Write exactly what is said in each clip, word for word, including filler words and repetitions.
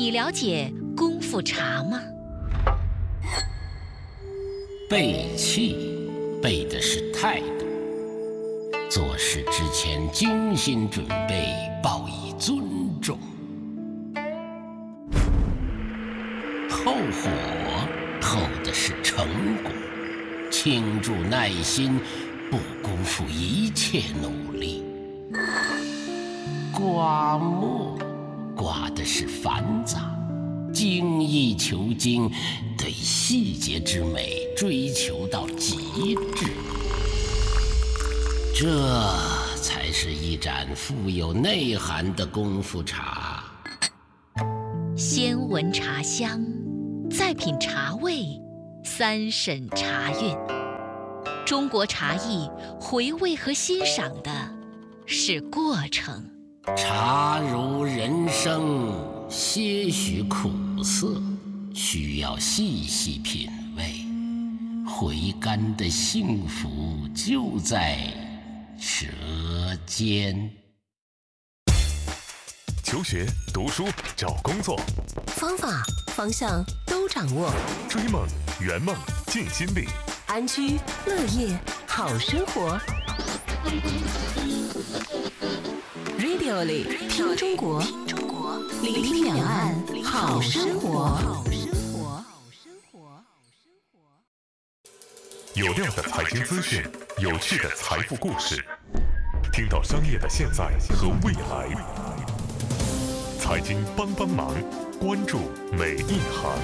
你了解功夫茶吗？ 背气，背的是态度。做事之前精心准备，报以尊重。后火，后的是成果。倾注耐心，不辜负一切努力。刮墨，刮的是繁杂。精益求精，对细节之美追求到极致，这才是一盏富有内涵的功夫茶。 先闻茶香，再品茶味，三审茶韵。中国茶艺回味和欣赏的是过程。 茶如人生，些许苦涩，需要细细品味。回甘的幸福就在舌尖。 求学、读书、找工作， 方法、方向都掌握。 追梦、圆梦、尽心力， 安居乐业好生活。Radio 里听中国，聆听两岸好生活。 有料的财经资讯，有趣的财富故事，听到商业的现在和未来。财经帮帮忙，关注每一行。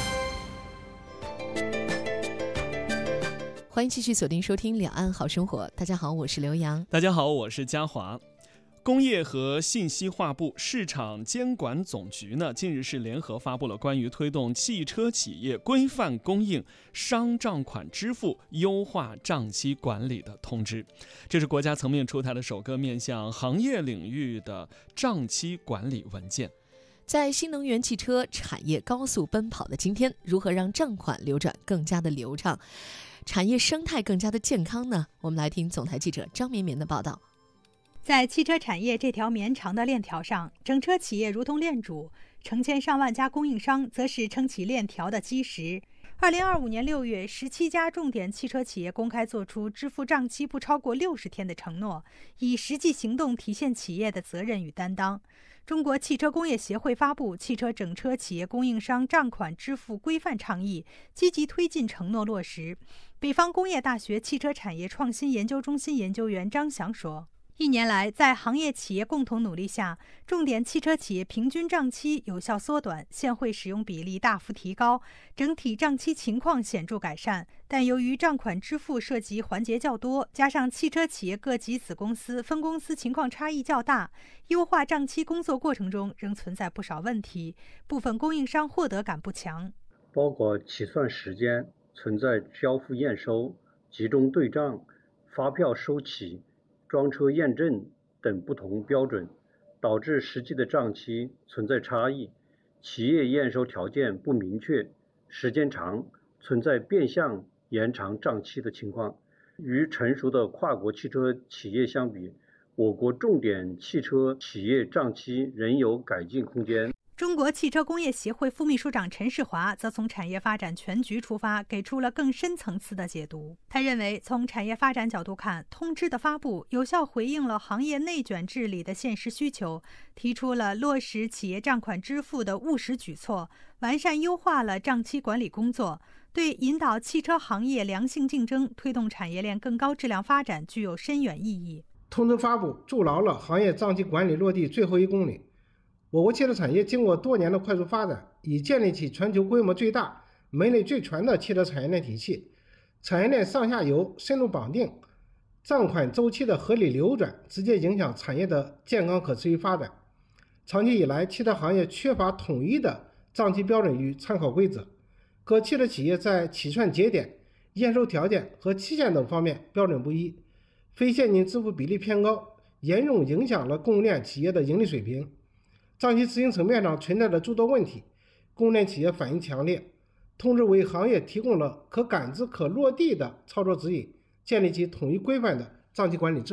欢迎继续锁定收听两岸好生活。大家好，我是刘洋。 大家好，我是嘉华。工业和信息化部市场监管总局呢，近日是联合发布了关于推动汽车企业规范供应商账款支付、优化账期管理的通知。这是国家层面出台的首个面向行业领域的账期管理文件。 在新能源汽车产业高速奔跑的今天，如何让账款流转更加的流畅，产业生态更加的健康呢？我们来听总台记者张绵绵的报道。 在汽车产业这条绵长的链条上，整车企业如同链主，成千上万家供应商则是撑起链条的基石。二零二五年六月，十七家重点汽车企业公开做出支付账期不超过六十天的承诺，以实际行动体现企业的责任与担当。中国汽车工业协会发布《汽车整车企业供应商账款支付规范倡议》，积极推进承诺落实。北方工业大学汽车产业创新研究中心研究员张翔说，一年来，在行业企业共同努力下，重点汽车企业平均账期有效缩短，现汇使用比例大幅提高，整体账期情况显著改善。但由于账款支付涉及环节较多，加上汽车企业各级子公司、分公司情况差异较大，优化账期工作过程中仍存在不少问题，部分供应商获得感不强， 包括起算时间、存在交付验收、集中对账、发票收起、装车验证等不同标准，导致实际的账期存在差异，企业验收条件不明确，时间长，存在变相延长账期的情况。与成熟的跨国汽车企业相比，我国重点汽车企业账期仍有改进空间。 中国汽车工业协会副秘书长陈世华则从产业发展全局出发，给出了更深层次的解读。他认为，从产业发展角度看，通知的发布有效回应了行业内卷治理的现实需求，提出了落实企业账款支付的务实举措，完善优化了账期管理工作，对引导汽车行业良性竞争、推动产业链更高质量发展具有深远意义。 通知发布筑牢了行业账期管理落地最后一公里。我国汽车产业经过多年的快速发展，已建立起全球规模最大、门类最全的汽车产业链体系。产业链上下游深入绑定，账款周期的合理流转，直接影响产业的健康可持续发展。长期以来，汽车行业缺乏统一的账期标准与参考规则，各汽车企业在起算节点、验收条件和期限等方面标准不一，非现金支付比例偏高，严重影响了供应链企业的盈利水平。账期执行层面上存在着诸多问题，供应链企业反应强烈。通知为行业提供了可感知、可落地的操作指引，建立起统一规范的账期管理制度。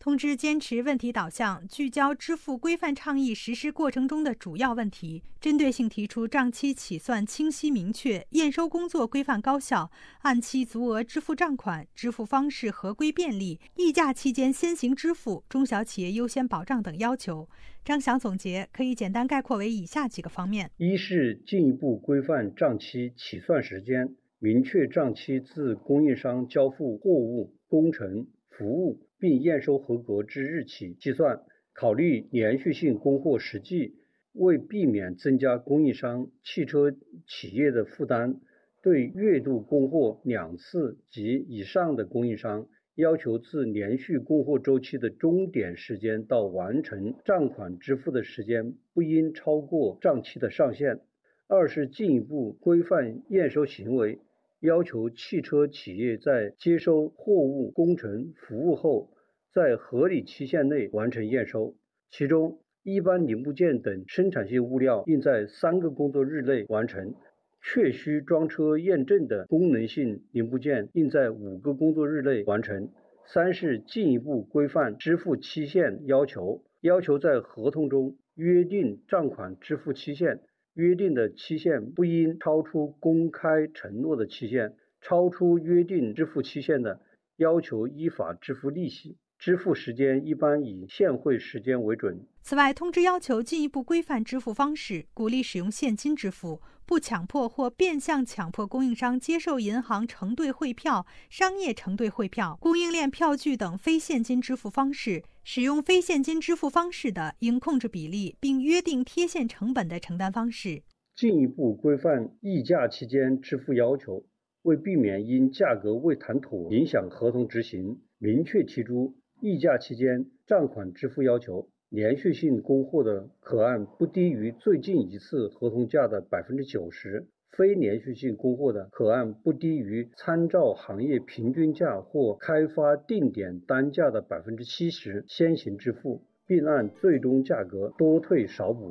通知坚持问题导向，聚焦支付规范倡议实施过程中的主要问题，针对性提出账期起算清晰明确、验收工作规范高效、按期足额支付账款、支付方式合规便利、议价期间先行支付、中小企业优先保障等要求。张翔总结可以简单概括为以下几个方面： 一是进一步规范账期起算时间，明确账期自供应商交付货物、工程、服务并验收合格之日起计算，考虑连续性供货实际，为避免增加供应商、汽车企业的负担，对月度供货两次及以上的供应商，要求自连续供货周期的终点时间到完成账款支付的时间不应超过账期的上限。二是进一步规范验收行为，要求汽车企业在接收货物、工程、服务后，在合理期限内完成验收。其中，一般零部件等生产性物料应在三个工作日内完成，确需装车验证的功能性零部件应在五个工作日内完成。三是进一步规范支付期限要求，要求在合同中约定账款支付期限，约定的期限不应超出公开承诺的期限，超出约定支付期限的，要求依法支付利息。支付时间一般以现汇时间为准。 此外，通知要求进一步规范支付方式，鼓励使用现金支付，不强迫或变相强迫供应商接受银行承兑汇票、商业承兑汇票、供应链票据等非现金支付方式。使用非现金支付方式的，应控制比例，并约定贴现成本的承担方式。 进一步规范议价期间支付要求，为避免因价格未谈妥影响合同执行，明确提出议价期间账款支付要求，连续性供货的可按不低于最近一次合同价的 百分之九十， 非连续性供货的可按不低于参照行业平均价或开发定点单价的 百分之七十 先行支付，并按最终价格多退少补。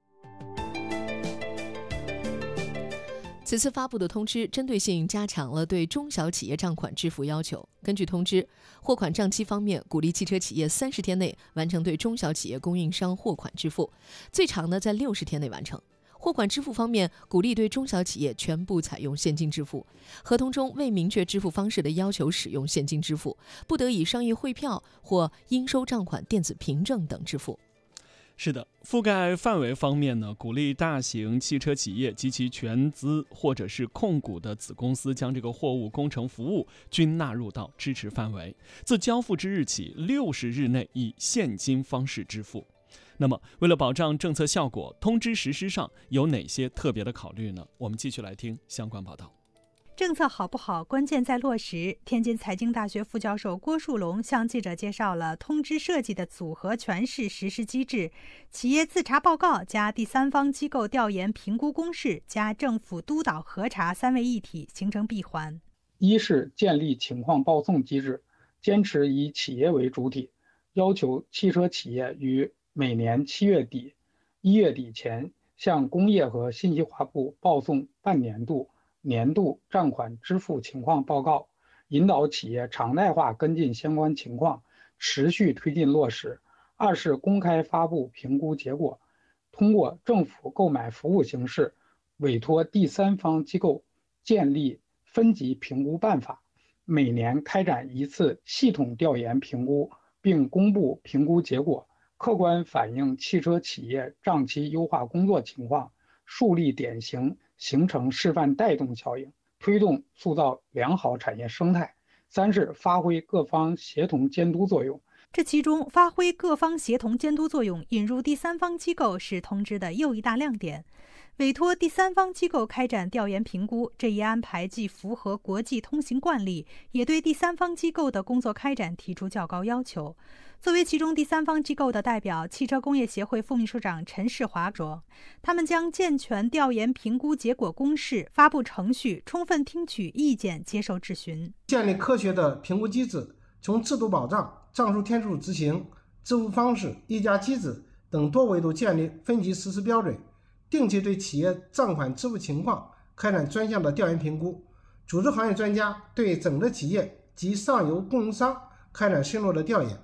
此次发布的通知针对性加强了对中小企业账款支付要求。根据通知，货款账期方面，鼓励汽车企业三十天内完成对中小企业供应商货款支付，最长呢在六十天内完成。货款支付方面，鼓励对中小企业全部采用现金支付，合同中未明确支付方式的要求使用现金支付，不得以商业汇票或应收账款电子凭证等支付。 是的，覆盖范围方面呢，鼓励大型汽车企业及其全资或者是控股的子公司将这个货物、工程、服务均纳入到支持范围，自交付之日起六十日内以现金方式支付。那么，为了保障政策效果，通知实施上有哪些特别的考虑呢？我们继续来听相关报道。 政策好不好，关键在落实。天津财经大学副教授郭树龙向记者介绍了通知设计的组合拳式实施机制：企业自查报告加第三方机构调研评估公示加政府督导核查三位一体，形成闭环。 一是建立情况报送机制，坚持以企业为主体，要求汽车企业于每年七月底、一月底前向工业和信息化部报送半年度、年度账款支付情况报告，引导企业常态化跟进相关情况，持续推进落实。二是公开发布评估结果，通过政府购买服务形式，委托第三方机构建立分级评估办法，每年开展一次系统调研评估，并公布评估结果，客观反映汽车企业账期优化工作情况，树立典型，形成示范带动效应，推动塑造良好产业生态。三是发挥各方协同监督作用。 这其中，发挥各方协同监督作用，引入第三方机构是通知的又一大亮点。委托第三方机构开展调研评估，这一安排既符合国际通行惯例，也对第三方机构的工作开展提出较高要求。作为其中第三方机构的代表，汽车工业协会副秘书长陈世华说，他们将健全调研评估结果公示、发布程序，充分听取意见，接受质询， 建立科学的评估机制，从制度保障、账数天数执行、支付方式、议价机制等多维度建立分级实施标准，定期对企业账款支付情况开展专项的调研评估，组织行业专家对整个企业及上游供应商开展深入的调研，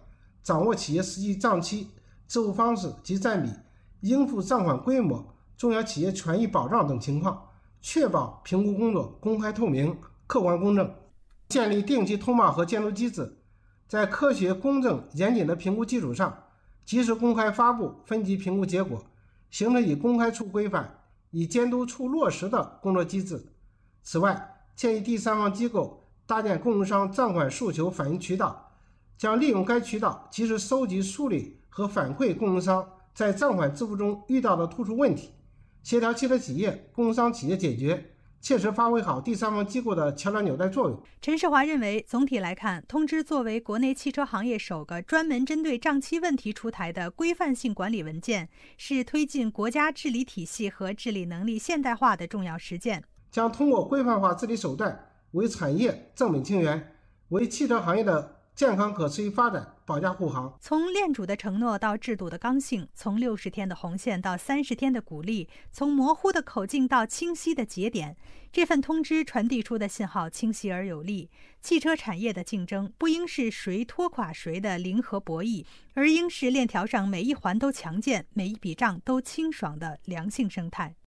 掌握企业实际账期、支付方式及占比、应付账款规模、中小企业权益保障等情况，确保评估工作公开透明、客观公正。建立定期通报和监督机制，在科学、公正、严谨的评估基础上，及时公开发布分级评估结果，形成以公开处规范、以监督处落实的工作机制。此外，建议第三方机构搭建供应商账款诉求反映渠道，将利用该渠道及时收集、梳理和反馈供应商在账款支付中遇到的突出问题，协调汽车企业、供应商企业解决，切实发挥好第三方机构的桥梁纽带作用。 陈世华认为，总体来看，通知作为国内汽车行业首个专门针对账期问题出台的规范性管理文件，是推进国家治理体系和治理能力现代化的重要实践。 将通过规范化治理手段，为产业正本清源，为汽车行业的健康可持续发展保驾护航。 从链主的承诺到制度的刚性，从六十天的红线到三十天的鼓励，从模糊的口径到清晰的节点，这份通知传递出的信号清晰而有力。汽车产业的竞争不应是谁拖垮谁的零和博弈，而应是链条上每一环都强健、每一笔账都清爽的良性生态。